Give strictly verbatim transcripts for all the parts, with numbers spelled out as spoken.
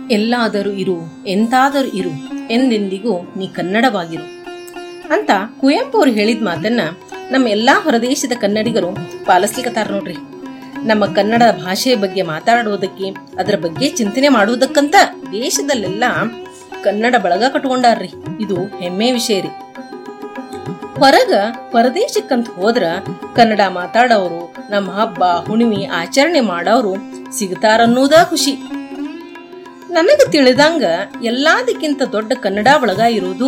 ಎಲ್ಲಾದರೂ ಇರು, ಎಂತಾದರೂ ಇರು, ಎಂದೆಂದಿಗೂ ನೀ ಕನ್ನಡವಾಗಿರು ಅಂತ ಕುವೆಂಪು ಅವರು ಹೇಳಿದ ಮಾತನ್ನ ನಮ್ಮ ಎಲ್ಲಾ ಹೊರದೇಶದ ಕನ್ನಡಿಗರು ಪಾಲಿಸ್ಲಿಕ್ಕತ್ತಾರ ನೋಡ್ರಿ. ನಮ್ಮ ಕನ್ನಡ ಭಾಷೆಯ ಬಗ್ಗೆ ಮಾತಾಡುವುದಕ್ಕೆ, ಅದರ ಬಗ್ಗೆ ಚಿಂತನೆ ಮಾಡುವುದಕ್ಕಂತ ದೇಶದಲ್ಲೆಲ್ಲ ಕನ್ನಡ ಬಳಗ ಕಟ್ಕೊಂಡಾರ್ರಿ. ಇದು ಹೆಮ್ಮೆ ವಿಷಯ ರೀ. ಹೊರಗ ಪರದೇಶಕ್ಕಂತ ಹೋದ್ರ ಕನ್ನಡ ಮಾತಾಡೋರು, ನಮ್ಮ ಹಬ್ಬ ಹುಣ್ಣಿಮೆ ಆಚರಣೆ ಮಾಡೋರು ಸಿಗ್ತಾರನ್ನೋದ ಖುಷಿ. ನನಗ ತಿಳಿದಂಗ ಎಲ್ಲದಕ್ಕಿಂತ ದೊಡ್ಡ ಕನ್ನಡ ಬಳಗ ಇರೋದು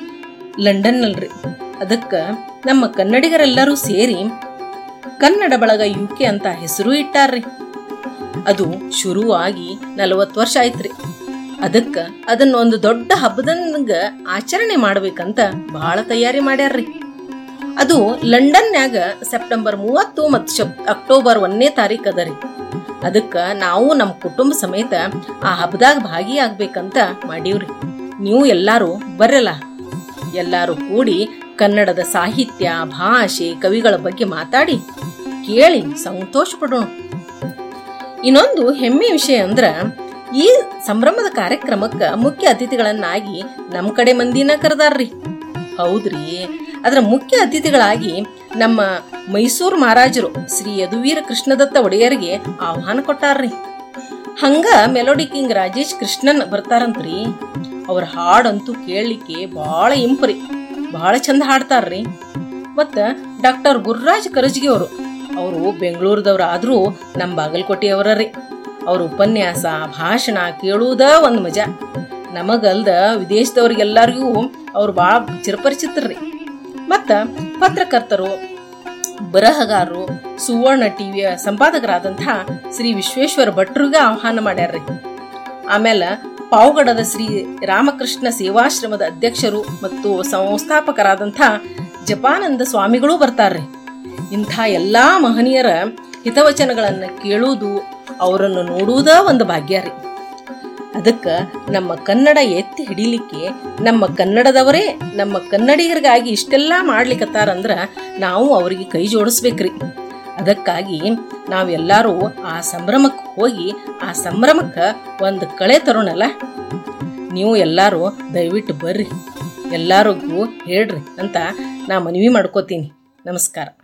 ಲಂಡನ್ ಅಲ್ರಿ. ಅದಕ್ಕ ನಮ್ಮ ಕನ್ನಡಿಗರೆಲ್ಲರೂ ಸೇರಿ ಕನ್ನಡ ಬಳಗ ಯುಕೆ ಅಂತ ಹೆಸರು ಇಟ್ಟಾರ್ರಿ. ಅದು ಶುರುವಾಗಿ ನಲವತ್ತು ವರ್ಷ ಆಯ್ತ್ರಿ. ಅದಕ್ಕ ಅದನ್ನ ಒಂದು ದೊಡ್ಡ ಹಬ್ಬದಂಗ ಆಚರಣೆ ಮಾಡ್ಬೇಕಂತ ಬಹಳ ತಯಾರಿ ಮಾಡ್ಯಾರ್ರಿ. ಅದು ಲಂಡನ್ನ್ಯಾಗ ಸೆಪ್ಟೆಂಬರ್ ಮೂವತ್ತು ಮತ್ತು ಅಕ್ಟೋಬರ್ ಒಂದನೇ ತಾರೀಕು ಅದರಿ. ಅದಕ್ಕ ನಾವು ನಮ್ಮ ಕುಟುಂಬ ಸಮೇತ ಆ ಹಬ್ಬದಾಗ ಭಾಗಿಯಾಗಬೇಕಂತ ಮಾಡೀವ್ರಿ. ನೀವು ಎಲ್ಲಾರು ಬರಲ್ಲ, ಎಲ್ಲಾರು ಕೂಡಿ ಕನ್ನಡದ ಸಾಹಿತ್ಯ, ಭಾಷೆ, ಕವಿಗಳ ಬಗ್ಗೆ ಮಾತಾಡಿ ಕೇಳಿ ಸಂತೋಷ ಪಡೋಣ. ಇನ್ನೊಂದು ಹೆಮ್ಮೆ ವಿಷಯ ಅಂದ್ರ, ಈ ಸಂಭ್ರಮದ ಕಾರ್ಯಕ್ರಮಕ್ಕ ಮುಖ್ಯ ಅತಿಥಿಗಳನ್ನಾಗಿ ನಮ್ಮ ಕಡೆ ಮಂದಿನ ಕರೆದಾರ್ರಿ. ಹೌದ್ರಿ, ಅದರ ಮುಖ್ಯ ಅತಿಥಿಗಳಾಗಿ ನಮ್ಮ ಮೈಸೂರು ಮಹಾರಾಜರು ಶ್ರೀ ಯದುವೀರ ಕೃಷ್ಣದತ್ತ ಒಡೆಯರಿಗೆ ಆಹ್ವಾನ ಕೊಟ್ಟಾರ್ರಿ. ಹಂಗ ಮೆಲೋಡಿ ಕಿಂಗ್ ರಾಜೇಶ್ ಕೃಷ್ಣನ್ ಬರ್ತಾರಂತ್ರಿ. ಅವ್ರ ಹಾಡಂತೂ ಕೇಳಲಿಕ್ಕೆ ಬಹಳ ಇಂಪ್ರಿ, ಬಹಳ ಚಂದ ಹಾಡ್ತಾರ್ರಿ. ಮತ್ತ ಡಾಕ್ಟರ್ ಗುರುರಾಜ್ ಕರಜ್ಗಿ ಅವರು ಅವರು ಬೆಂಗಳೂರದವ್ರ ಆದ್ರೂ ನಮ್ಮ ಬಾಗಲಕೋಟೆಯವರ್ರಿ. ಅವ್ರ ಉಪನ್ಯಾಸ, ಭಾಷಣ ಕೇಳುವುದ ಒಂದ್ ಮಜಾ. ನಮಗಲ್ದ ವಿದೇಶದವ್ರಿಗೆಲ್ಲರಿಗೂ ಅವ್ರು ಬಹಳ ಚಿರಪರಿಚಿತರ್ರಿ. ಮತ್ತ ಪತ್ರಕರ್ತರು, ಬರಹಗಾರರು, ಸುವರ್ಣ ಟಿವಿಯ ಸಂಪಾದಕರಾದಂಥ ಶ್ರೀ ವಿಶ್ವೇಶ್ವರ ಭಟ್ರಿಗೆ ಆಹ್ವಾನ ಮಾಡ್ಯಾರ್ರಿ. ಆಮೇಲೆ ಪಾವಗಡದ ಶ್ರೀ ರಾಮಕೃಷ್ಣ ಸೇವಾಶ್ರಮದ ಅಧ್ಯಕ್ಷರು ಮತ್ತು ಸಂಸ್ಥಾಪಕರಾದಂಥ ಜಪಾನಂದ ಸ್ವಾಮಿಗಳು ಬರ್ತಾರ್ರಿ. ಇಂಥ ಎಲ್ಲಾ ಮಹನೀಯರ ಹಿತವಚನಗಳನ್ನ ಕೇಳುವುದು, ಅವರನ್ನು ನೋಡುವುದ ಒಂದು ಭಾಗ್ಯ ರೀ. ಅದಕ್ಕ ನಮ್ಮ ಕನ್ನಡ ಎತ್ತಿ ಹಿಡಿಲಿಕ್ಕೆ ನಮ್ಮ ಕನ್ನಡದವರೇ ನಮ್ಮ ಕನ್ನಡಿಗರಿಗಾಗಿ ಇಷ್ಟೆಲ್ಲಾ ಮಾಡ್ಲಿಕ್ಕತ್ತಾರಂದ್ರ ನಾವು ಅವರಿಗೆ ಕೈ ಜೋಡಿಸ್ಬೇಕ್ರಿ. ಅದಕ್ಕಾಗಿ ನಾವೆಲ್ಲರೂ ಆ ಸಂಭ್ರಮಕ್ಕೆ ಹೋಗಿ ಆ ಸಂಭ್ರಮಕ್ಕ ಒಂದು ಕಳೆ ತರೋಣಲ್ಲ. ನೀವು ಎಲ್ಲಾರು ದಯವಿಟ್ಟು ಬರ್ರಿ, ಎಲ್ಲರಿಗೂ ಹೇಳ್ರಿ ಅಂತ ನಾ ಮನವಿ ಮಾಡ್ಕೋತೀನಿ. ನಮಸ್ಕಾರ.